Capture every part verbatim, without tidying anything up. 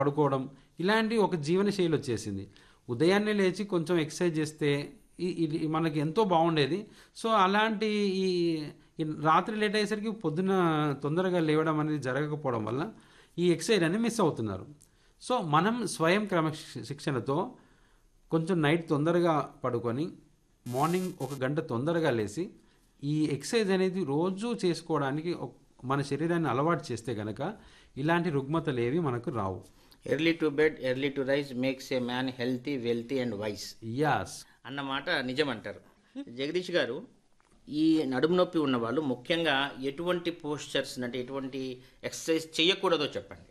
పడుకోవడం ఇలాంటి ఒక జీవనశైలి వచ్చేసింది. ఉదయాన్నే లేచి కొంచెం ఎక్సర్సైజ్ చేస్తే ఈ ఇది మనకి ఎంతో బాగుండేది. సో అలాంటి ఈ ఈ రాత్రి లేట్ అయ్యేసరికి పొద్దున తొందరగా లేవడం అనేది జరగకపోవడం వల్ల ఈ ఎక్సర్సైజ్ అనేది మిస్ అవుతున్నారు. సో మనం స్వయం క్రమశిక్షణతో కొంచెం నైట్ తొందరగా పడుకొని మార్నింగ్ ఒక గంట తొందరగా లేచి ఈ ఎక్సర్సైజ్ అనేది రోజు చేసుకోవడానికి ఒక- మన శరీరాన్ని అలవాటు చేస్తే గనక ఇలాంటి రుగ్మతలు ఏవి మనకు రావు. Early to bed early to rise makes a man healthy wealthy and vice as అన్నమాట నిజమంటారు. జగదీష్ గారు, ఈ నడుము నొప్పి ఉన్న వాళ్ళు ముఖ్యంగా ఎటువంటి పోస్చర్స్ అంటే ఎటువంటి ఎక్సర్సైజ్ చేయకూడదో చెప్పండి.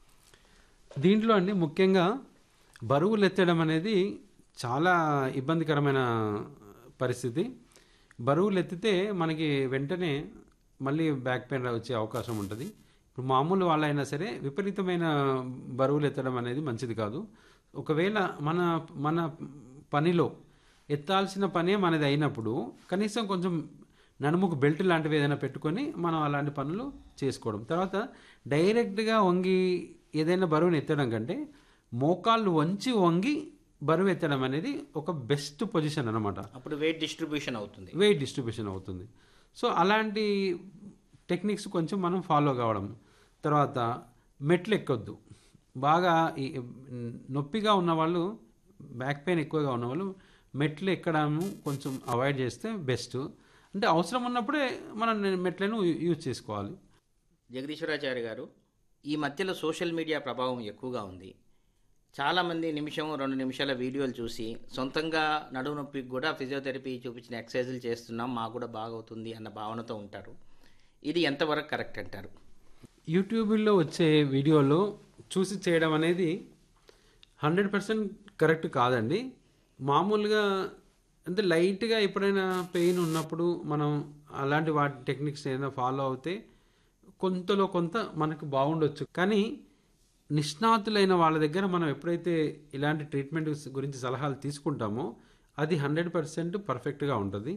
దీంట్లో అండి ముఖ్యంగా బరువులు ఎత్తడం అనేది చాలా ఇబ్బందికరమైన పరిస్థితి. బరువులు ఎత్తితే మనకి వెంటనే మళ్ళీ బ్యాక్ పెయిన్ వచ్చే అవకాశం ఉంటుంది. ఇప్పుడు మామూలు వాళ్ళైనా సరే విపరీతమైన బరువులు ఎత్తడం అనేది మంచిది కాదు. ఒకవేళ మన మన పనిలో ఎత్తాల్సిన పనే మనది అయినప్పుడు కనీసం కొంచెం నడుముకు బెల్ట్ లాంటివి ఏదైనా పెట్టుకొని మనం అలాంటి పనులు చేసుకోవడం. తర్వాత డైరెక్ట్గా వంగి ఏదైనా బరువుని ఎత్తడం కంటే మోకాళ్ళు వంచి వంగి బరువు ఎత్తడం అనేది ఒక బెస్ట్ పొజిషన్ అన్నమాట. అప్పుడు వెయిట్ డిస్ట్రిబ్యూషన్ అవుతుంది. వెయిట్ డిస్ట్రిబ్యూషన్ అవుతుంది. సో అలాంటి టెక్నిక్స్ కొంచెం మనం ఫాలో కావడం. తర్వాత మెట్లు ఎక్కొద్దు. బాగా ఈ నొప్పిగా ఉన్నవాళ్ళు, బ్యాక్ పెయిన్ ఎక్కువగా ఉన్నవాళ్ళు మెట్లు ఎక్కడం కొంచెం అవాయిడ్ చేస్తే బెస్ట్. అంటే అవసరం ఉన్నప్పుడే మనం మెట్లను యూజ్ చేసుకోవాలి. జగదీశ్వరాచార్య గారు, ఈ మధ్యలో సోషల్ మీడియా ప్రభావం ఎక్కువగా ఉంది. చాలామంది నిమిషం రెండు నిమిషాల వీడియోలు చూసి సొంతంగా నడుము నొప్పికి కూడా ఫిజియోథెరపీ చూపించిన ఎక్సర్సైజులు చేస్తున్నాం, మాకు కూడా బాగవుతుంది అన్న భావనతో ఉంటారు. ఇది ఎంతవరకు కరెక్ట్ అంటారు? యూట్యూబ్లో వచ్చే వీడియోలో చూసి చేయడం అనేది హండ్రెడ్ పర్సెంట్ కరెక్ట్ కాదండి. మామూలుగా అంటే లైట్గా ఎప్పుడైనా పెయిన్ ఉన్నప్పుడు మనం అలాంటి వాటి టెక్నిక్స్ ఏదైనా ఫాలో అవుతే కొంతలో కొంత మనకు బాగుండొచ్చు. కానీ నిష్ణాతులైన వాళ్ళ దగ్గర మనం ఎప్పుడైతే ఇలాంటి ట్రీట్మెంట్ గురించి సలహాలు తీసుకుంటామో అది హండ్రెడ్ పర్సెంట్ పర్ఫెక్ట్గా ఉంటుంది.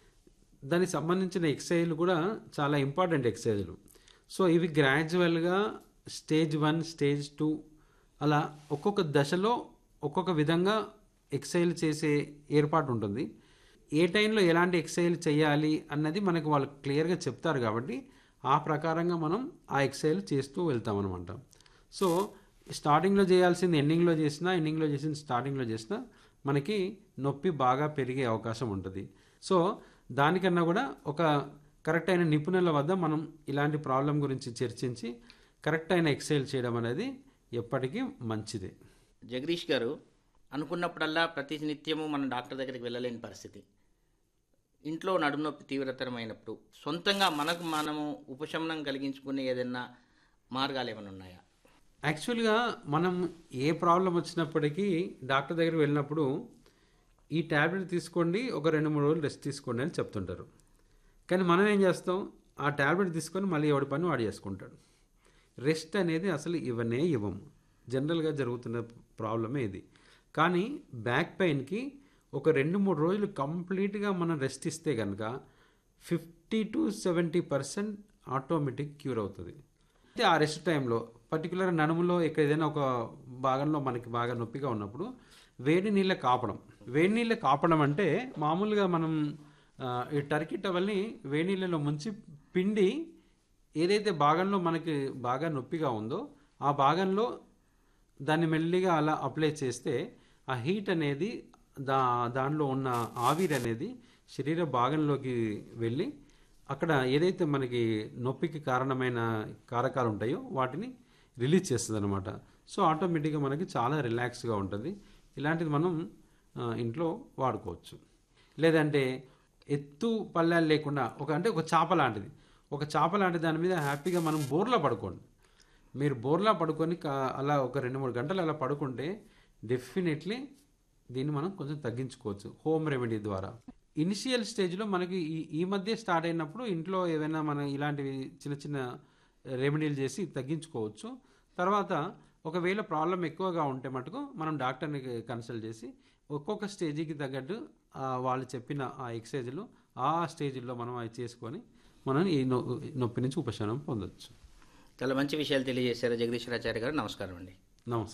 దానికి సంబంధించిన ఎక్సర్సైజ్లు కూడా చాలా ఇంపార్టెంట్ ఎక్సర్సైజ్లు. సో ఇవి గ్రాడ్యువల్గా స్టేజ్ వన్ స్టేజ్ టూ అలా ఒక్కొక్క దశలో ఒక్కొక్క విధంగా ఎక్సర్సైజ్ చేసే ఏర్పాటు ఉంటుంది. ఏ టైంలో ఎలాంటి ఎక్సర్సైజ్ చేయాలి అన్నది మనకు వాళ్ళు క్లియర్గా చెప్తారు. కాబట్టి ఆ ప్రకారంగా మనం ఆ ఎక్సర్సైజ్ చేస్తూ వెళ్తాం అనమాట. సో స్టార్టింగ్లో చేయాల్సింది ఎండింగ్లో చేసినా, ఎండింగ్లో చేసింది స్టార్టింగ్లో చేసినా మనకి నొప్పి బాగా పెరిగే అవకాశం ఉంటుంది. సో దానికన్నా కూడా ఒక కరెక్ట్ అయిన నిపుణుల వద్ద మనం ఇలాంటి ప్రాబ్లం గురించి చర్చించి కరెక్ట్ అయిన ఎక్సర్సైజ్ చేయడం అనేది ఎప్పటికీ మంచిదే. జగదీష్ గారు, అనుకున్నప్పుడల్లా ప్రతి నిత్యము మనం డాక్టర్ దగ్గరికి వెళ్ళలేని పరిస్థితి. ఇంట్లో నడుము నొప్పి తీవ్రతరమైనప్పుడు సొంతంగా మనకు మనము ఉపశమనం కలిగించుకునే ఏదైనా మార్గాలు ఏమైనా ఉన్నాయా? యాక్చువల్గా మనం ఏ ప్రాబ్లం వచ్చినప్పటికీ డాక్టర్ దగ్గరికి వెళ్ళినప్పుడు ఈ ట్యాబ్లెట్ తీసుకోండి, ఒక రెండు మూడు రోజులు రెస్ట్ తీసుకోండి అని చెప్తుంటారు. కానీ మనం ఏం చేస్తాం, ఆ ట్యాబ్లెట్ తీసుకొని మళ్ళీ ఎవడి పని వాడు చేసుకుంటాడు. రెస్ట్ అనేది అసలు ఇవనే ఇవ్వము. జనరల్గా జరుగుతున్న ప్రాబ్లమే ఇది. కానీ బ్యాక్ పెయిన్కి ఒక రెండు మూడు రోజులు కంప్లీట్గా మనం రెస్ట్ ఇస్తే కనుక fifty to seventy percent automatic cure అవుతుంది. అయితే ఆ రెస్ట్ టైంలో పర్టికులర్ నడుములో ఇక్కడ ఏదైనా ఒక భాగంలో మనకి బాగా నొప్పిగా ఉన్నప్పుడు వేడి నీళ్ళ కాపడం. వేడి నీళ్ళ కాపడం అంటే మామూలుగా మనం ఆ, ఈ టర్కీ టవల్ని వేడి నీళ్ళలో ముంచి పిండి ఏదైతే భాగంలో మనకి బాగా నొప్పిగా ఉందో ఆ భాగంలో దాన్ని మెల్లిగా అలా అప్లై చేస్తే ఆ హీట్ అనేది దా దానిలో ఉన్న ఆవిరి అనేది శరీర భాగంలోకి వెళ్ళి అక్కడ ఏదైతే మనకి నొప్పికి కారణమైన కారకాలు ఉంటాయో వాటిని రిలీజ్ చేస్తుంది అనమాట. సో ఆటోమేటిక్గా మనకి చాలా రిలాక్స్గా ఉంటుంది. ఇలాంటిది మనం ఆ, ఇంట్లో వాడుకోవచ్చు. లేదంటే ఎత్తు పల్లాలు లేకుండా ఒక అంటే ఒక చాప లాంటిది ఒక చాప లాంటి దాని మీద హ్యాపీగా మనం బోర్లా పడుకోండి. మీరు బోర్లా పడుకొని కా- అలా ఒక రెండు మూడు గంటలు అలా పడుకుంటే డెఫినెట్లీ దీన్ని మనం కొంచెం తగ్గించుకోవచ్చు హోమ్ రెమెడీ ద్వారా. ఇనిషియల్ స్టేజ్లో మనకి ఈ ఈ మధ్య స్టార్ట్ అయినప్పుడు ఇంట్లో ఏవైనా మనం ఇలాంటివి చిన్న చిన్న రెమెడీలు చేసి తగ్గించుకోవచ్చు. తర్వాత ఒకవేళ ప్రాబ్లం ఎక్కువగా ఉంటే మటుకు మనం డాక్టర్ని కన్సల్ట్ చేసి ఒక్కొక్క స్టేజీకి తగ్గట్టు ఆ వాళ్ళు చెప్పిన ఆ ఎక్సర్సైజులు ఆ స్టేజ్లో మనం అవి చేసుకొని మనం ఈ నొ నొప్పి నుంచి ఉపశమనం పొందొచ్చు. చాలా మంచి విషయాలు తెలియజేశారు జగదీశ్వరాచార్య గారు. నమస్కారం అండి. నమస్తే.